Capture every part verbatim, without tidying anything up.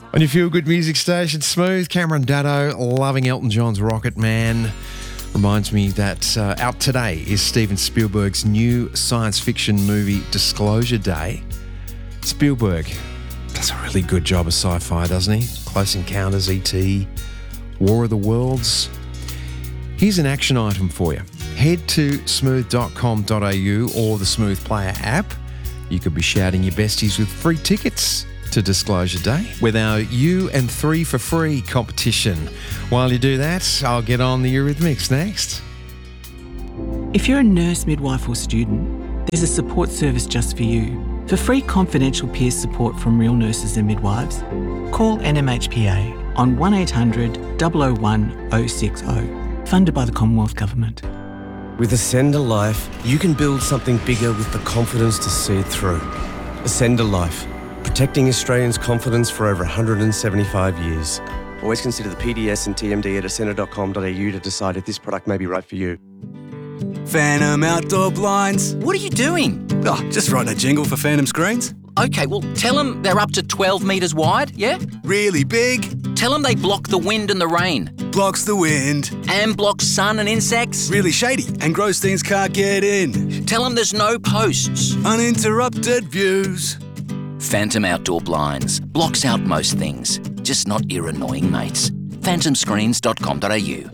On your feel-good music station, Smooth, Cameron Daddo, loving Elton John's Rocket Man. Reminds me that uh, out today is Steven Spielberg's new science fiction movie, Disclosure Day. Spielberg does a really good job of sci-fi, doesn't he? Close Encounters, E T, War of the Worlds. Here's an action item for you. Head to smooth dot com dot a u or the Smooth Player app. You could be shouting your besties with free tickets to Disclosure Day with our You and Three for Free competition. While you do that, I'll get on the Eurythmics next. If you're a nurse, midwife or student, there's a support service just for you. For free confidential peer support from real nurses and midwives, call N M H P A on one eight hundred, double oh one, oh six oh, funded by the Commonwealth Government. With Ascender Life, you can build something bigger with the confidence to see it through. Ascender Life, protecting Australians' confidence for over one hundred seventy-five years. Always consider the P D S and T M D at ascender dot com dot a u to decide if this product may be right for you. Phantom Outdoor Blinds. What are you doing? Oh, just writing a jingle for Phantom Screens. Okay, well, tell them they're up to twelve metres wide, yeah? Really big. Tell them they block the wind and the rain. Blocks the wind. And block sun and insects. Really shady, and Grosstein's can't get in. Tell them there's no posts. Uninterrupted views. Phantom Outdoor Blinds. Blocks out most things, just not your annoying mates. phantom screens dot com dot a u.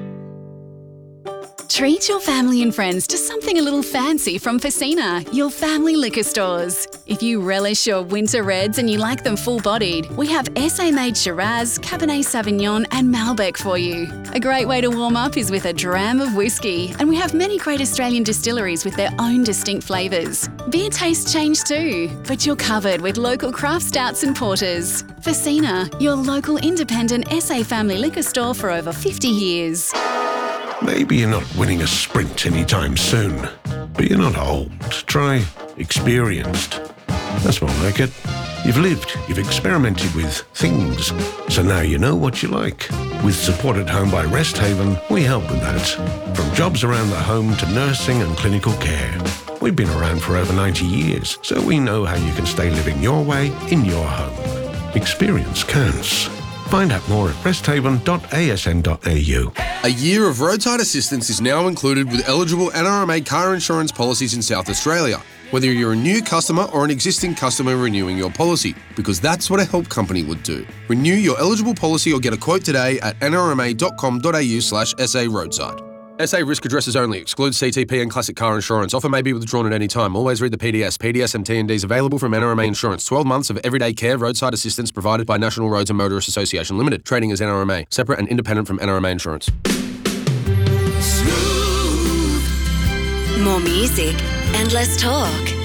Treat your family and friends to something a little fancy from Facina, your family liquor stores. If you relish your winter reds and you like them full-bodied, we have S A-made Shiraz, Cabernet Sauvignon and Malbec for you. A great way to warm up is with a dram of whiskey, and we have many great Australian distilleries with their own distinct flavours. Beer tastes change too, but you're covered with local craft stouts and porters. Facina, your local independent S A family liquor store for over fifty years. Maybe you're not winning a sprint anytime soon, but you're not old. Try experienced. That's more like it. You've lived, you've experimented with things, so now you know what you like. With Support at Home by Rest Haven, we help with that. From jobs around the home to nursing and clinical care. We've been around for over ninety years, so we know how you can stay living your way in your home. Experience counts. Find out more at rest haven dot a s n dot a u. A year of roadside assistance is now included with eligible N R M A car insurance policies in South Australia, whether you're a new customer or an existing customer renewing your policy, because that's what a help company would do. Renew your eligible policy or get a quote today at n r m a dot com dot a u slash s a roadside. S A risk addresses only. Excludes C T P and classic car insurance. Offer may be withdrawn at any time. Always read the P D S. P D S and T N Ds available from N R M A Insurance. twelve months of everyday care roadside assistance provided by National Roads and Motorists Association Limited. Trading as N R M A. Separate and independent from N R M A Insurance. Smooth. More music and less talk.